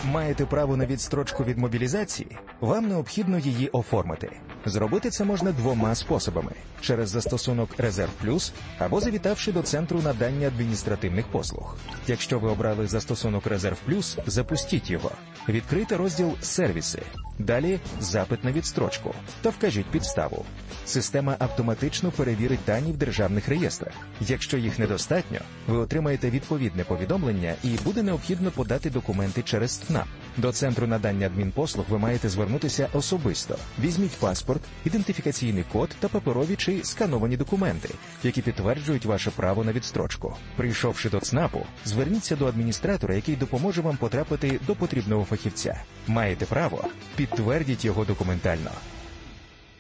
Маєте право на відстрочку від мобілізації? Вам необхідно її оформити. Зробити це можна двома способами – через застосунок «Резерв Плюс» або завітавши до Центру надання адміністративних послуг. Якщо ви обрали застосунок «Резерв Плюс», запустіть його. Відкрийте розділ «Сервіси». Далі «Запит на відстрочку» та вкажіть підставу. Система автоматично перевірить дані в державних реєстрах. Якщо їх недостатньо, ви отримаєте відповідне повідомлення і буде необхідно подати документи через ЦНАП. До Центру надання адмінпослуг ви маєте звернутися особисто. Візьміть паспорт, ідентифікаційний код та паперові чи скановані документи, які підтверджують ваше право на відстрочку. Прийшовши до ЦНАПу, зверніться до адміністратора, який допоможе вам потрапити до потрібного фахівця. Маєте право? Підтвердіть його документально.